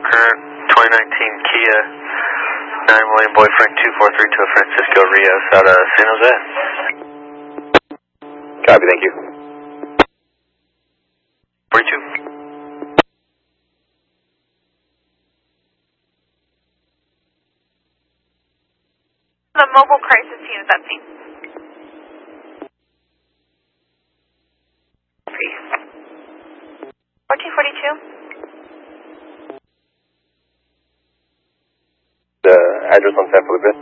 current 2019 Kia 9 William Boy Frank 2432 Francisco Rios out of San Jose. Copy, thank you. 42. The mobile crisis team is at scene. 1442. The address on San Felipe?